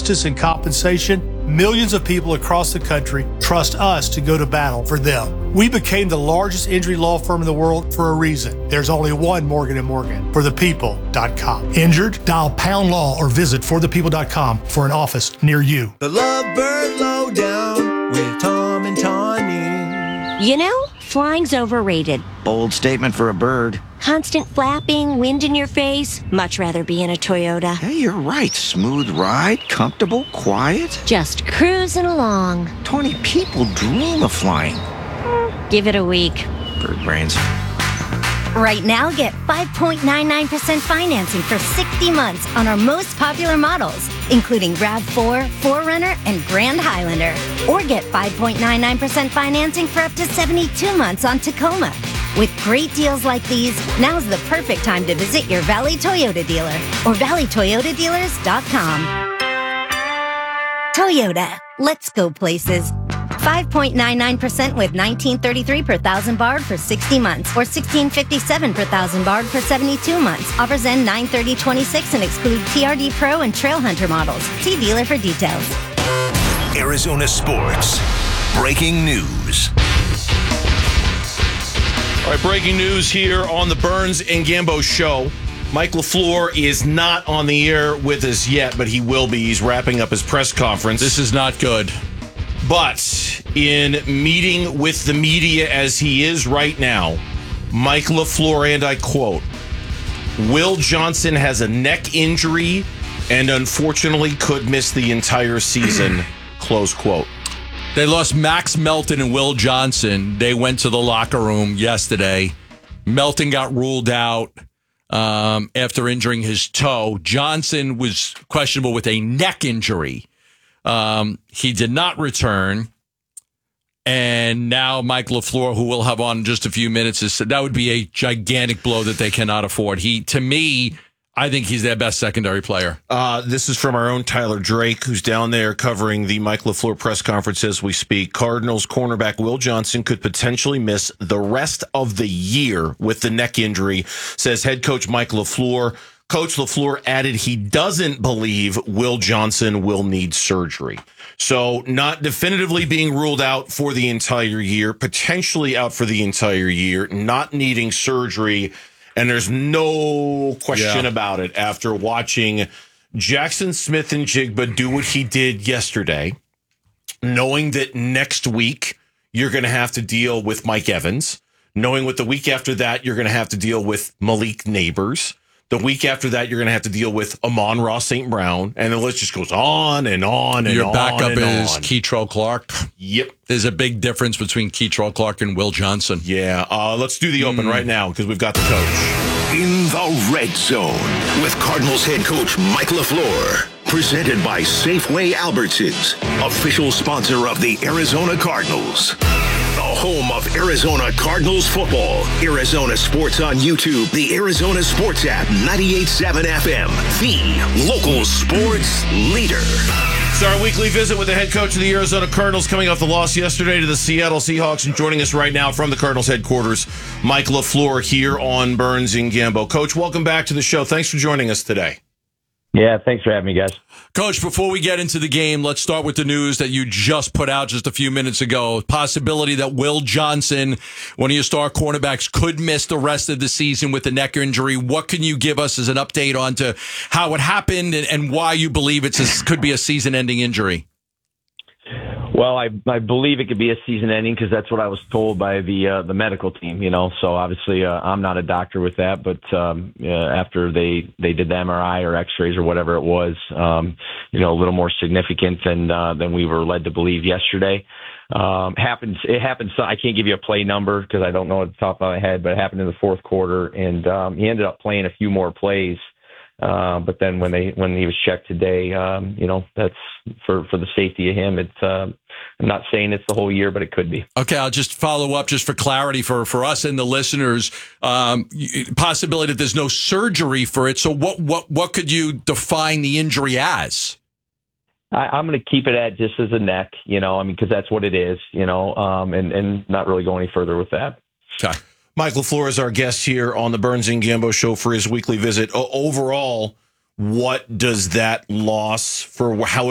justice and compensation, millions of people across the country trust us to go to battle for them. We became the largest injury law firm in the world for a reason. There's only one Morgan & Morgan, forthepeople.com. Injured? Dial pound law or visit forthepeople.com for an office near you. The Lovebird Lowdown with Tom and Tawny. You know, flying's overrated. Bold statement for a bird. Constant flapping, wind in your face. Much rather be in a Toyota. Hey, you're right. Smooth ride, comfortable, quiet. Just cruising along. 20 people dream of flying. Give it a week. Bird brains. Right now, get 5.99% financing for 60 months on our most popular models, including RAV4, 4Runner, and Grand Highlander. Or get 5.99% financing for up to 72 months on Tacoma. With great deals like these, now's the perfect time to visit your Valley Toyota dealer or valleytoyotadealers.com. Toyota, let's go places. 5.99% with $19.33 per thousand barred for 60 months or $16.57 per thousand barred for 72 months. Offers end 9/30/26 and exclude TRD Pro and Trail Hunter models. See dealer for details. Arizona Sports. Breaking news. All right, breaking news here on the Burns and Gambo show. Mike LaFleur is not on the air with us yet, but he will be. He's wrapping up his press conference. This is not good. But in meeting with the media as he is right now, Mike LaFleur, and I quote, Will Johnson has a neck injury and unfortunately could miss the entire season, close quote. They lost Max Melton and Will Johnson. They went to the locker room yesterday. Melton got ruled out after injuring his toe. Johnson was questionable with a neck injury. He did not return. And now Mike LaFleur, who we'll have on in just a few minutes, has said that would be a gigantic blow that they cannot afford. To me, I think he's their best secondary player. This is from our own Tyler Drake, who's down there covering the Mike LaFleur press conference as we speak. Cardinals cornerback Will Johnson could potentially miss the rest of the year with the neck injury, says head coach Mike LaFleur. Coach LaFleur added he doesn't believe Will Johnson will need surgery. So not definitively being ruled out for the entire year, potentially out for the entire year, not needing surgery. And there's no question about it after watching Jackson Smith and Jigba do what he did yesterday, knowing that next week you're going to have to deal with Mike Evans, knowing what the week after that you're going to have to deal with Malik Neighbors. The week after that, you're going to have to deal with Amon-Ra St. Brown. And the list just goes on and on and Your on. backup and is on. Keitrell Clark. Yep. There's a big difference between Keitrell Clark and Will Johnson. Yeah. Let's do the open right now because we've got the coach. In the Red Zone with Cardinals head coach Mike LaFleur. Presented by Safeway Albertsons, official sponsor of the Arizona Cardinals. The home of Arizona Cardinals football. Arizona Sports on YouTube, the Arizona Sports app, 98.7 FM, the local sports leader. It's our weekly visit with the head coach of the Arizona Cardinals coming off the loss yesterday to the Seattle Seahawks. And joining us right now from the Cardinals headquarters, Mike LaFleur here on Burns and Gambo. Coach, welcome back to the show. Thanks for joining us today. Yeah, thanks for having me, guys. Coach, before we get into the game, let's start with the news that you just put out just a few minutes ago. Possibility that Will Johnson, one of your star cornerbacks, could miss the rest of the season with a neck injury. What can you give us as an update on to how it happened and why you believe could be a season-ending injury? Well, I believe it could be a season ending because that's what I was told by the medical team, So obviously I'm not a doctor with that, but after they did the MRI or X-rays or whatever it was, a little more significant than we were led to believe yesterday. It happened. So I can't give you a play number because I don't know at the top of my head, but it happened in the fourth quarter, and he ended up playing a few more plays. But then when he was checked today, that's for the safety of him. It's I'm not saying it's the whole year, but it could be. Okay, I'll just follow up just for clarity for us and the listeners. Possibility that there's no surgery for it. So what could you define the injury as? I'm going to keep it at just as a neck, because that's what it is, and not really go any further with that. Okay. Mike LaFleur is our guest here on the Burns and Gambo show for his weekly visit. Overall, what does that loss for how